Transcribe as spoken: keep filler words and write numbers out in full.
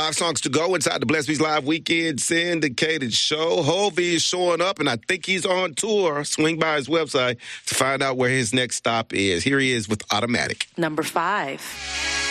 Five songs to go inside the Bless Beats Live Weekend syndicated show. Hovey is showing up, and I think he's on tour. Swing by his website to find out where his next stop is. Here he is with Automatic. Number five.